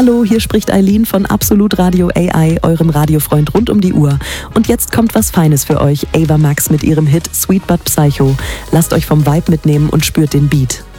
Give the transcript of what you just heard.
Hallo, hier spricht Eileen von Absolut Radio AI, eurem Radiofreund rund um die Uhr. Und jetzt kommt was Feines für euch, Ava Max mit ihrem Hit Sweet But Psycho. Lasst euch vom Vibe mitnehmen und spürt den Beat.